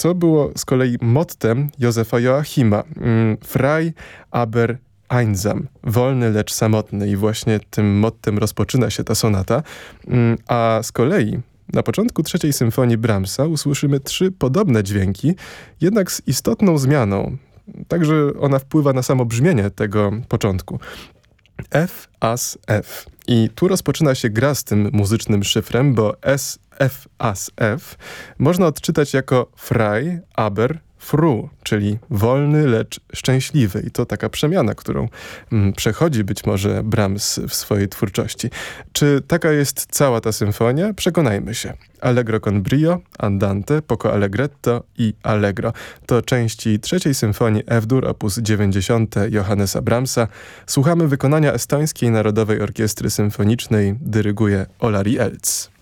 co było z kolei mottem Józefa Joachima. Frei, aber einsam. Wolny, lecz samotny. I właśnie tym mottem rozpoczyna się ta sonata. A z kolei na początku trzeciej symfonii Brahmsa usłyszymy 3 podobne dźwięki, jednak z istotną zmianą. Także ona wpływa na samo brzmienie tego początku. F, As, F. I tu rozpoczyna się gra z tym muzycznym szyfrem, bo S, F, As, F można odczytać jako frei, aber froh, czyli wolny, lecz szczęśliwy. I to taka przemiana, którą przechodzi być może Brahms w swojej twórczości. Czy taka jest cała ta symfonia? Przekonajmy się. Allegro con brio, andante, poco allegretto i allegro. To części trzeciej symfonii F-dur op. 90 Johannesa Brahmsa. Słuchamy wykonania Estońskiej Narodowej Orkiestry Symfonicznej. Dyryguje Olari Elc.